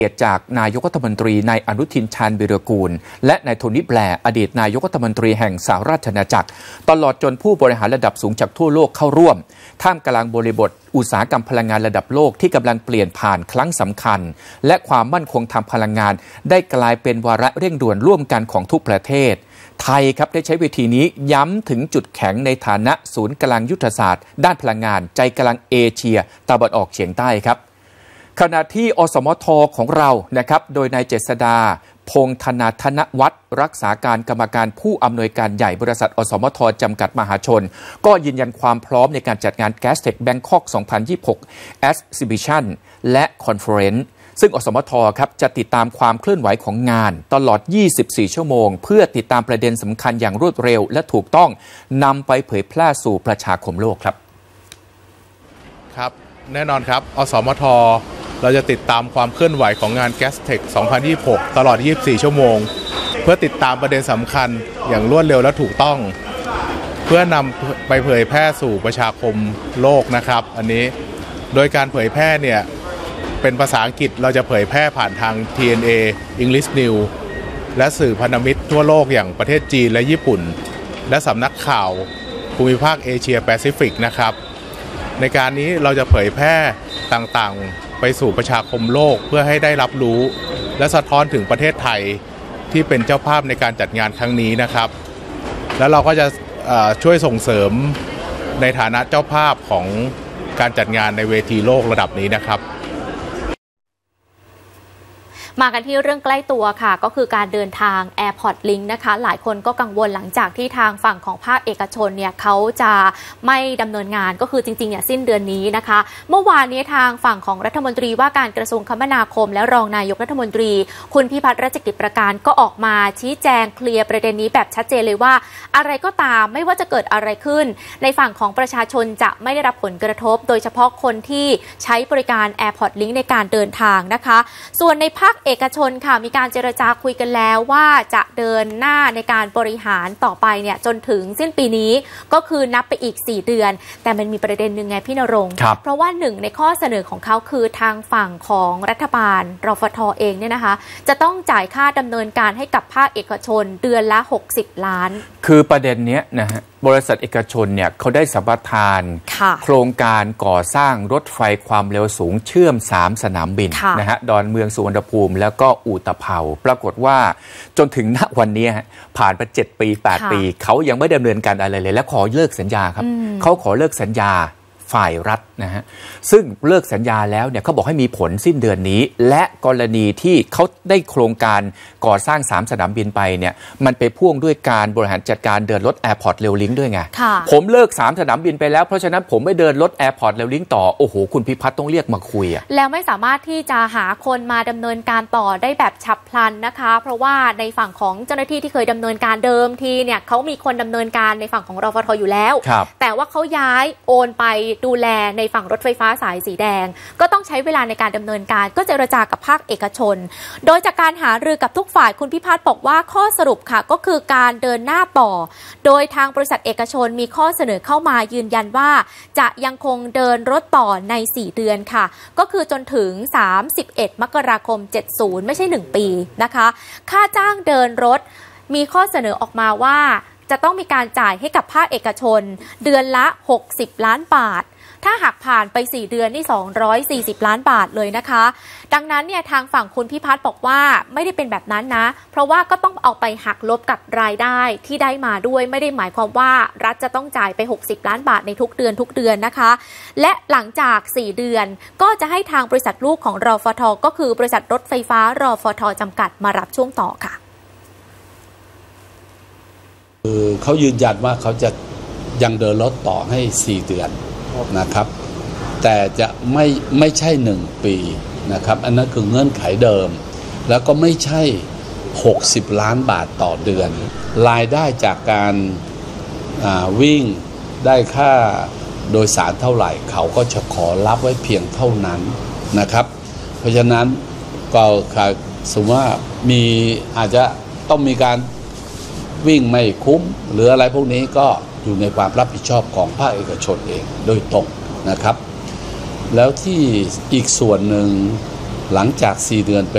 จากนายกรัฐมนตรีนายอนุทินชาญวีรกูลและนายโทนี่แบร์อดีตนายกรัฐมนตรีแห่งสหราชอาณาจักรตลอดจนผู้บริหารระดับสูงจากทั่วโลกเข้าร่วมท่ามกลางบริบทอุตสาหกรรมพลังงานระดับโลกที่กำลังเปลี่ยนผ่านครั้งสำคัญและความมั่นคงทางพลังงานได้กลายเป็นวาระเร่งด่วนร่วมกันของทุกประเทศไทยครับได้ใช้เวทีนี้ย้ำถึงจุดแข็งในฐานะศูนย์กลางยุทธศาสตร์ด้านพลังงานใจกลางเอเชียตะวันออกเฉียงใต้ครับขณะที่อสมทของเรานะครับโดยนายเจษฎาพงษ์ธนาธนวัฒน์รักษาการกรรมการผู้อำนวยการใหญ่บริษัทอสมทจำกัดมหาชนก็ยืนยันความพร้อมในการจัดงาน Gastech Bangkok 2026 Exhibition และ Conference ซึ่งอสมทครับจะติดตามความเคลื่อนไหวของงานตลอด 24 ชั่วโมงเพื่อติดตามประเด็นสำคัญอย่างรวดเร็วและถูกต้องนำไปเผยแพร่สู่ประชาคมโลกครับครับแน่นอนครับอสมทเราจะติดตามความเคลื่อนไหวของงาน Gastech 2026 ตลอด 24 ชั่วโมงเพื่อติดตามประเด็นสำคัญอย่างรวดเร็วและถูกต้องเพื่อนำไปเผยแพร่สู่ประชาคมโลกนะครับอันนี้โดยการเผยแพร่เนี่ยเป็นภาษาอังกฤษเราจะเผยแพร่ผ่านทาง TNA English News และสื่อพันธมิตรทั่วโลกอย่างประเทศจีนและญี่ปุ่นและสำนักข่าวภูมิภาคเอเชียแปซิฟิกนะครับในการนี้เราจะเผยแพร่ต่างๆไปสู่ประชาคมโลกเพื่อให้ได้รับรู้และสะท้อนถึงประเทศไทยที่เป็นเจ้าภาพในการจัดงานครั้งนี้นะครับแล้วเราก็จะช่วยส่งเสริมในฐานะเจ้าภาพของการจัดงานในเวทีโลกระดับนี้นะครับมากันที่เรื่องใกล้ตัวค่ะก็คือการเดินทาง Airport Link นะคะหลายคนก็กังวลหลังจากที่ทางฝั่งของภาคเอกชนเนี่ยเขาจะไม่ดำเนินงานก็คือจริงๆเนี่ยสิ้นเดือนนี้นะคะเมื่อวานนี้ทางฝั่งของรัฐมนตรีว่าการกระทรวงคมนาคมและรองนายกรัฐมนตรีคุณพิพัฒน์รัชกิจประการก็ออกมาชี้แจงเคลียร์ประเด็นนี้แบบชัดเจนเลยว่าอะไรก็ตามไม่ว่าจะเกิดอะไรขึ้นในฝั่งของประชาชนจะไม่ได้รับผลกระทบโดยเฉพาะคนที่ใช้บริการ Airport Link ในการเดินทางนะคะส่วนในภาคเอกชนค่ะมีการเจรจาคุยกันแล้วว่าจะเดินหน้าในการบริหารต่อไปเนี่ยจนถึงสิ้นปีนี้ก็คือนับไปอีก4เดือนแต่มันมีประเด็นหนึ่งไงพี่ณรงค์เพราะว่าหนึ่งในข้อเสนอของเขาคือทางฝั่งของรัฐบาลรฟท.เองเนี่ยนะคะจะต้องจ่ายค่าดำเนินการให้กับภาคเอกชนเดือนละ60 ล้านคือประเด็นนี้นะฮะบริษัทเอกชนเนี่ยเขาได้สัมปทานโครงการก่อสร้างรถไฟความเร็วสูงเชื่อม3สนามบินนะฮะดอนเมืองสุวรรณภูมิแล้วก็อุตภเปาปรากฏว่าจนถึงณวันนี้ผ่านไป7 ปี 8 ปีเขายังไม่ดำเนินการอะไรเลยและขอเลิกสัญญาครับเขาขอเลิกสัญญาฝ่ายรัฐนะฮะซึ่งเลิกสัญญาแล้วเนี่ยเขาบอกให้มีผลสิ้นเดือนนี้และกรณีที่เขาได้โครงการก่อสร้าง3สนามบินไปเนี่ยมันไปพ่วงด้วยการบริหารจัดการเดินรถ Airport Rail Link ด้วยไงผมเลิก3สนามบินไปแล้วเพราะฉะนั้นผมไม่เดินรถ Airport Rail Link ต่อโอ้โหคุณพิพัฒน์ต้องเรียกมาคุยแล้วไม่สามารถที่จะหาคนมาดำเนินการต่อได้แบบฉับพลันนะคะเพราะว่าในฝั่งของเจ้าหน้าที่ที่เคยดำเนินการเดิมทีเนี่ยเขามีคนดำเนินการในฝั่งของรฟท.อยู่แล้วแต่ว่าเขาย้ายโอนไปดูแลในฝั่งรถไฟฟ้าสายสีแดงก็ต้องใช้เวลาในการดำเนินการก็เจรจากับภาคเอกชนโดยจากการหารือกับทุกฝ่ายคุณพิพัฒน์บอกว่าข้อสรุปค่ะก็คือการเดินหน้าต่อโดยทางบริษัทเอกชนมีข้อเสนอเข้ามายืนยันว่าจะยังคงเดินรถต่อใน4เดือนค่ะก็คือจนถึง31 มกราคม 70ไม่ใช่1 ปีนะคะค่าจ้างเดินรถมีข้อเสนอออกมาว่าจะต้องมีการจ่ายให้กับภาคเอกชนเดือนละ60 ล้านบาทถ้าหากผ่านไป4เดือนนี่240 ล้านบาทเลยนะคะดังนั้นเนี่ยทางฝั่งคุณพิพัฒน์บอกว่าไม่ได้เป็นแบบนั้นนะเพราะว่าก็ต้องเอาไปหักลบกับรายได้ที่ได้มาด้วยไม่ได้หมายความว่ารัฐจะต้องจ่ายไป60 ล้านบาทในทุกเดือนนะคะและหลังจาก4เดือนก็จะให้ทางบริษัทลูกของรฟท.ก็คือบริษัทรถไฟฟ้ารฟท.จำกัดมารับช่วงต่อค่ะคือเขายืนยันว่าเขาจะยังเดินรถต่อให้4เดือนนะครับแต่จะไม่ใช่1 ปีนะครับอันนั้นคือเงื่อนไขเดิมแล้วก็ไม่ใช่60 ล้านบาทต่อเดือนรายได้จากการวิ่งได้ค่าโดยสารเท่าไหร่เขาก็จะขอรับไว้เพียงเท่านั้นนะครับเพราะฉะนั้นก็สมมติว่าอาจจะต้องมีการวิ่งไม่คุ้มหรืออะไรพวกนี้ก็อยู่ในความรับผิดชอบของภาคเอกชนเองโดยตรงนะครับแล้วที่อีกส่วนหนึ่งหลังจาก4 เดือน